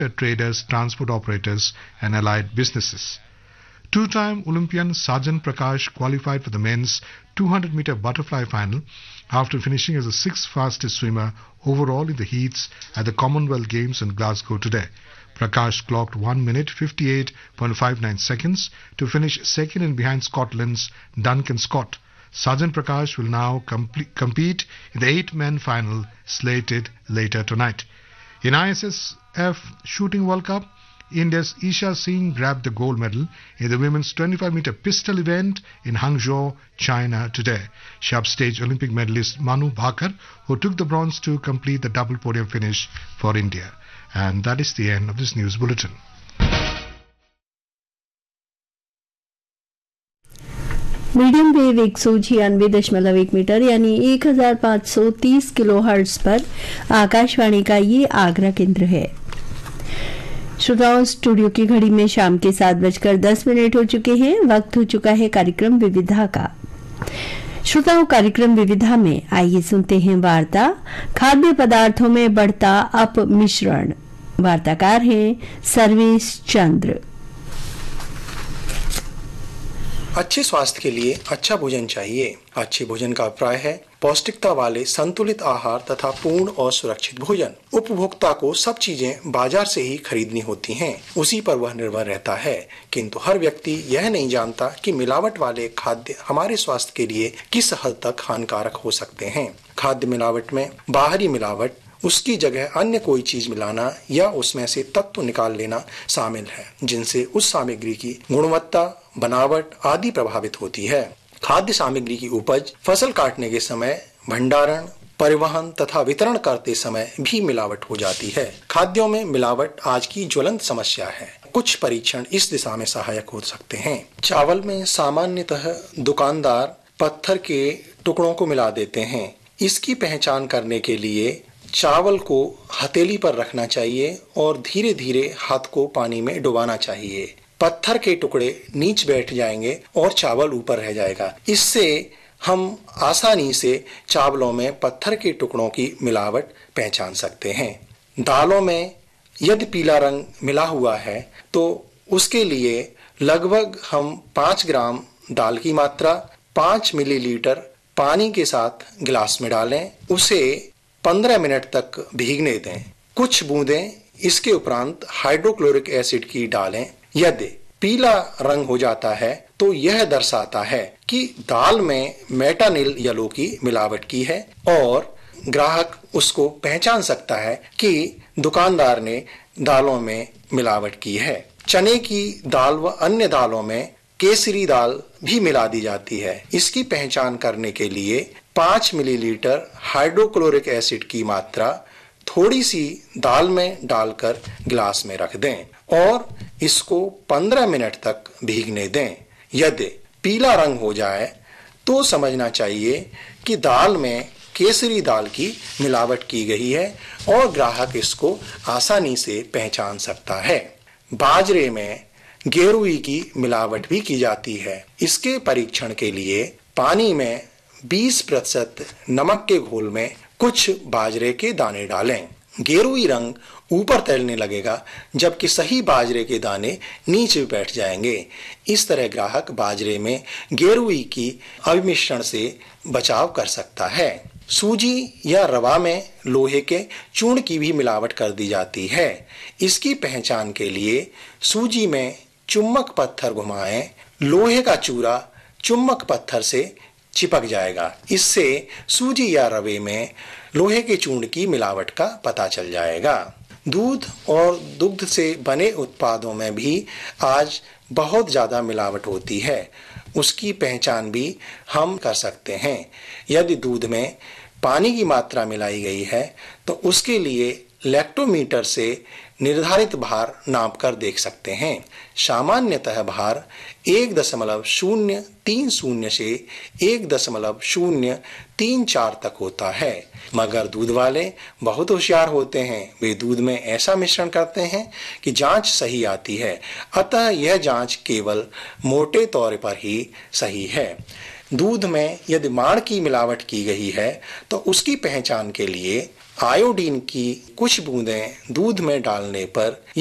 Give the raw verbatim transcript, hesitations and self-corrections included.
traders, transport operators, and allied businesses. Two-time Olympian Sajan Prakash qualified for the men's two hundred meter butterfly final after finishing as the sixth fastest swimmer overall in the heats at the Commonwealth Games in Glasgow today. Prakash clocked one minute fifty-eight point five nine seconds to finish second in behind Scotland's Duncan Scott. Sajan Prakash will now complete, compete in the eight-man final slated later tonight. In I S S F Shooting World Cup, India's Isha Singh grabbed the gold medal in the women's twenty-five meter pistol event in Hangzhou, China today. She upstaged Olympic medalist Manu Bhaker, who took the bronze to complete the double podium finish for India. And that is the end of this news bulletin. Medium wave एक सौ छियानवे दशमलव एक metre यानी एक हजार पाँच सौ तीस किलो हर्ट्ज पर आकाशवाणी का ये आगरा केंद्र है। श्रोताओं, स्टूडियो की घड़ी में शाम के सात बजकर दस मिनट हो चुके हैं। वक्त हो चुका है कार्यक्रम विविधा का। श्रोताओं, कार्यक्रम विविधा में आइए सुनते हैं वार्ता खाद्य पदार्थों में बढ़ता अपमिश्रण। वार्ताकार हैं सर्वेश चंद्र। अच्छे स्वास्थ्य के लिए अच्छा भोजन चाहिए। अच्छे भोजन का अभिप्राय है पौष्टिकता वाले संतुलित आहार तथा पूर्ण और सुरक्षित भोजन। उपभोक्ता को सब चीजें बाजार से ही खरीदनी होती हैं, उसी पर वह निर्भर रहता है। किंतु हर व्यक्ति यह नहीं जानता कि मिलावट वाले खाद्य हमारे स्वास्थ्य के लिए किस हद तक हानिकारक हो सकते हैं। खाद्य मिलावट में बाहरी मिलावट, उसकी जगह अन्य कोई चीज मिलाना या उसमें से तत्व निकाल लेना शामिल है, जिनसे उस सामग्री की गुणवत्ता, बनावट आदि प्रभावित होती है। खाद्य सामग्री की उपज, फसल काटने के समय, भंडारण, परिवहन तथा वितरण करते समय भी मिलावट हो जाती है। खाद्यों में मिलावट आज की ज्वलंत समस्या है। कुछ परीक्षण इस दिशा में सहायक हो सकते हैं। चावल में सामान्यतः दुकानदार पत्थर के टुकड़ों को मिला देते हैं। इसकी पहचान करने के लिए चावल को हथेली पर रखना चाहिए और धीरे धीरे हाथ को पानी में डुबाना चाहिए। पत्थर के टुकड़े नीचे बैठ जाएंगे और चावल ऊपर रह जाएगा। इससे हम आसानी से चावलों में पत्थर के टुकड़ों की मिलावट पहचान सकते हैं। दालों में यदि पीला रंग मिला हुआ है तो उसके लिए लगभग हम पाँच ग्राम दाल की मात्रा पाँच मिलीलीटर पानी के साथ गिलास में डालें, उसे पंद्रह मिनट तक भीगने दें। कुछ बूंदें इसके उपरांत हाइड्रोक्लोरिक एसिड की डालें। यदि पीला रंग हो जाता है तो यह दर्शाता है कि दाल में मेटानिल येलो की मिलावट की है और ग्राहक उसको पहचान सकता है कि दुकानदार ने दालों में मिलावट की है। चने की दाल व अन्य दालों में केसरी दाल भी मिला दी जाती है। इसकी पहचान करने के लिए पाँच मिलीलीटर हाइड्रोक्लोरिक एसिड की मात्रा थोड़ी सी दाल में डालकर गिलास में रख दें और इसको पंद्रह मिनट तक भीगने दें। यदि पीला रंग हो जाए तो समझना चाहिए कि दाल में केसरी दाल की मिलावट की गई है और ग्राहक इसको आसानी से पहचान सकता है। बाजरे में गेरुई की मिलावट भी की जाती है। इसके परीक्षण के लिए पानी में बीस प्रतिशत नमक के घोल में कुछ बाजरे के दाने डालें। गेरुई रंग ऊपर तैरने लगेगा जबकि सही बाजरे के दाने नीचे बैठ जाएंगे। इस तरह ग्राहक बाजरे में गेरुई की अविमिश्रण से बचाव कर सकता है। सूजी या रवा में लोहे के चूर्ण की भी मिलावट कर दी जाती है। इसकी पहचान के लिए सूजी में चुम्बक पत्थर घुमाएं, लोहे का चूरा चुम्बक पत्थर से चिपक जाएगा। इससे सूजी या रवे में लोहे के चूर्ण की मिलावट का पता चल जाएगा। दूध और दुग्ध से बने उत्पादों में भी आज बहुत ज्यादा मिलावट होती है। उसकी पहचान भी हम कर सकते हैं। यदि दूध में पानी की मात्रा मिलाई गई है तो उसके लिए लैक्टोमीटर से निर्धारित भार नाप कर देख सकते हैं। सामान्यतः भार एक दशमलव शून्य तीन शून्य से एक दशमलव शून्य तीन चार तक होता है। मगर दूध वाले बहुत होशियार होते हैं। वे दूध में ऐसा मिश्रण करते हैं कि जांच सही आती है। अतः यह जांच केवल मोटे तौर पर ही सही है। दूध में यदि माड़ की मिलावट की गई है तो उसकी पहचान के लिए आयोडीन की कुछ बूंदें दूध में डालने पर